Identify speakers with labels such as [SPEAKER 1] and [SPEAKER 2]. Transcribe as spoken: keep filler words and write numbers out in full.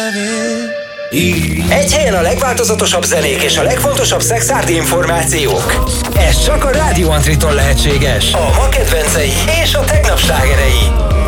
[SPEAKER 1] Egy helyen a legváltozatosabb zenék és a legfontosabb szexárdi információk. Ez csak a Rádió Antriton lehetséges. A ma kedvencei és a tegnap slágerei.